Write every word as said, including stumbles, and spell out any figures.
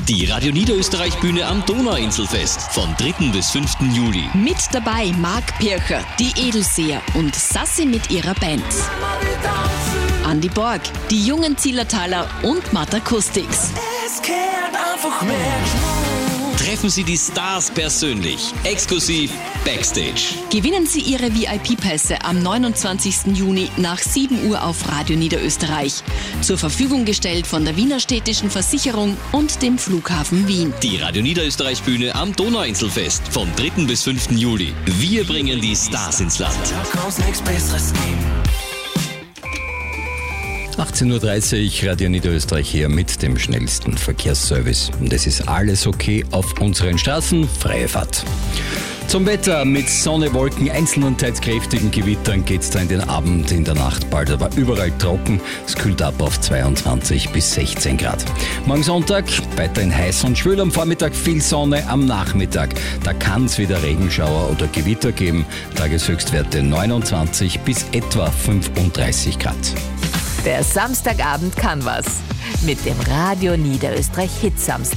Die Radio Niederösterreich Bühne am Donauinselfest vom dritten bis fünften Juli. Mit dabei Marc Pircher, die Edelseher und Sassi mit ihrer Band. Andi Borg, die jungen Zillertaler und Matt Acoustics. Es kehrt einfach mehr. Treffen Sie die Stars persönlich, exklusiv Backstage. Gewinnen Sie Ihre V I P-Pässe am neunundzwanzigsten Juni nach sieben Uhr auf Radio Niederösterreich. Zur Verfügung gestellt von der Wiener Städtischen Versicherung und dem Flughafen Wien. Die Radio Niederösterreich Bühne am Donauinselfest vom dritten bis fünften Juli. Wir bringen die Stars ins Land. Da kann's nichts Besseres geben. achtzehn Uhr dreißig, Radio Niederösterreich hier mit dem schnellsten Verkehrsservice. Und es ist alles okay auf unseren Straßen, freie Fahrt. Zum Wetter mit Sonne, Wolken, einzelnen und teils kräftigen Gewittern geht's da in den Abend, in der Nacht bald, aber überall trocken. Es kühlt ab auf zweiundzwanzig bis sechzehn Grad. Morgen Sonntag weiterhin heiß und schwül, am Vormittag viel Sonne, am Nachmittag da kann es wieder Regenschauer oder Gewitter geben. Tageshöchstwerte neunundzwanzig bis etwa fünfunddreißig Grad. Der Samstagabend kann was. Mit dem Radio Niederösterreich Hit Samstag.